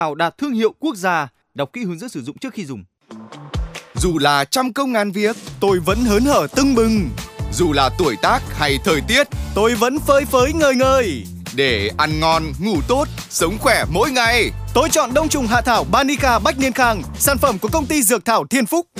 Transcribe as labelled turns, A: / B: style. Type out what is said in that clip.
A: Thảo đạt thương hiệu quốc gia. Đọc kỹ hướng dẫn sử dụng trước khi dùng.
B: Dù là trăm công ngàn việc,
C: tôi vẫn hớn hở tưng bừng.
B: dù là tuổi tác hay thời tiết,
C: Tôi vẫn phơi phới ngời ngời.
B: để ăn ngon, ngủ tốt, sống khỏe mỗi ngày.
C: Tôi chọn đông trùng hạ thảo Banica Bách Niên Khang, sản phẩm của công ty Dược Thảo Thiên Phúc.